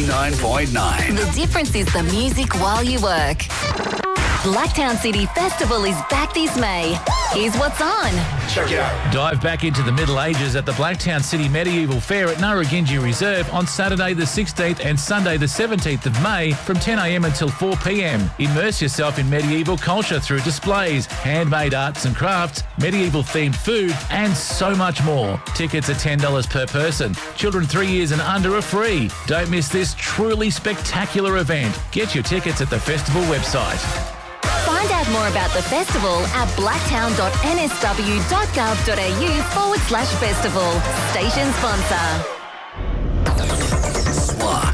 99.9. The difference is the music while you work. Blacktown City Festival is back this May. Here's what's on. Check it out. Dive back into the Middle Ages at the Blacktown City Medieval Fair at Narragansett Reserve on Saturday the 16th and Sunday the 17th of May from 10 a.m. until 4 p.m. Immerse yourself in medieval culture through displays, handmade arts and crafts, medieval-themed food, and so much more. Tickets are $10 per person. Children 3 years and under are free. Don't miss this truly spectacular event. Get your tickets at the festival website. Find out more about the festival at blacktown.nsw.gov.au/festival. Station sponsor. SWAT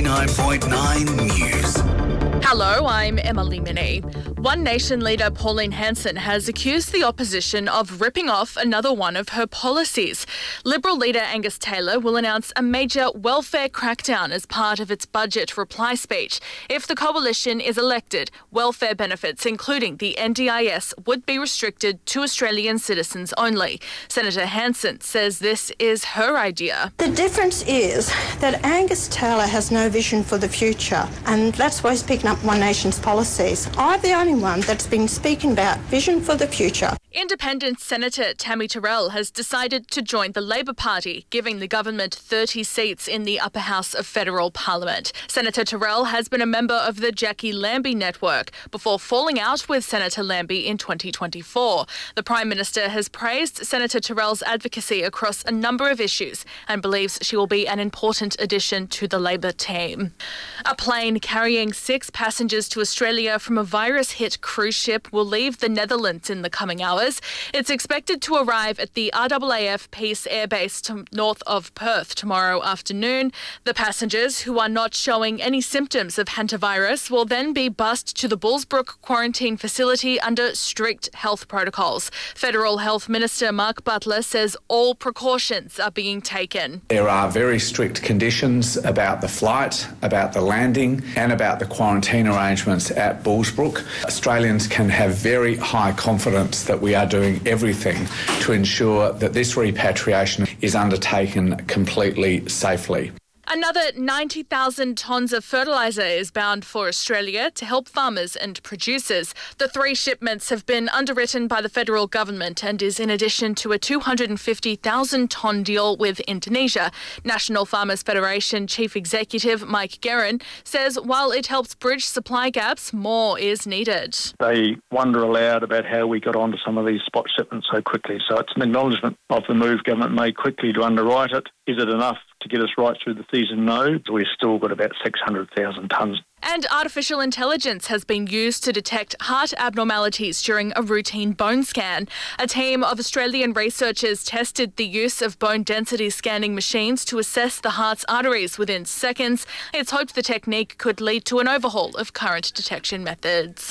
99.9 News. Hello, I'm Emily Minnie. One Nation leader Pauline Hanson has accused the opposition of ripping off another one of her policies. Liberal leader Angus Taylor will announce a major welfare crackdown as part of its budget reply speech. If the coalition is elected, welfare benefits, including the NDIS, would be restricted to Australian citizens only. Senator Hanson says this is her idea. The difference is that Angus Taylor has no vision for the future, and that's why he's picking up One Nation's policies. I'm the only one that's been speaking about vision for the future. Independent Senator Tammy Terrell has decided to join the Labor Party, giving the government 30 seats in the upper house of federal parliament. Senator Terrell has been a member of the Jackie Lambie network before falling out with Senator Lambie in 2024. The Prime Minister has praised Senator Terrell's advocacy across a number of issues and believes she will be an important addition to the Labor team. A plane carrying 6 passengers to Australia from a virus-hit cruise ship will leave the Netherlands in the coming hours. It's expected to arrive at the RAAF Peace Air Base north of Perth tomorrow afternoon. The passengers, who are not showing any symptoms of hantavirus, will then be bussed to the Bullsbrook quarantine facility under strict health protocols. Federal Health Minister Mark Butler says all precautions are being taken. There are very strict conditions about the flight, about the landing, and about the quarantine arrangements at Bullsbrook. Australians can have very high confidence that we are doing everything to ensure that this repatriation is undertaken completely safely. Another 90,000 tonnes of fertiliser is bound for Australia to help farmers and producers. The 3 shipments have been underwritten by the federal government and is in addition to a 250,000 tonne deal with Indonesia. National Farmers Federation Chief Executive Mike Guerin says while it helps bridge supply gaps, more is needed. They wonder aloud about how we got onto some of these spot shipments so quickly. So it's an acknowledgement of the move government made quickly to underwrite it. Is it enough to get us right through the season? No. We've still got about 600,000 tonnes. And artificial intelligence has been used to detect heart abnormalities during a routine bone scan. A team of Australian researchers tested the use of bone density scanning machines to assess the heart's arteries within seconds. It's hoped the technique could lead to an overhaul of current detection methods.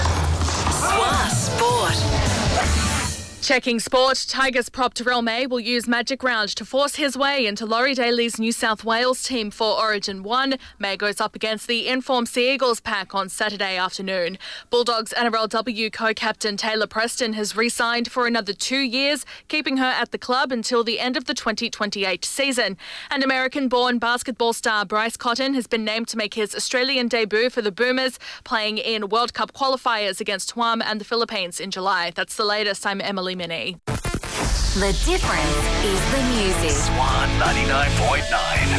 SWAT Sport. Checking sport, Tigers prop Terrell May will use Magic Round to force his way into Laurie Daly's New South Wales team for Origin 1. May goes up against the in-form Sea Eagles pack on Saturday afternoon. Bulldogs NRLW co-captain Taylor Preston has re-signed for another 2 years, keeping her at the club until the end of the 2028 season. And American-born basketball star Bryce Cotton has been named to make his Australian debut for the Boomers, playing in World Cup qualifiers against Guam and the Philippines in July. That's the latest. I'm Emily Minnie. The difference is the music. SWAT 99.9.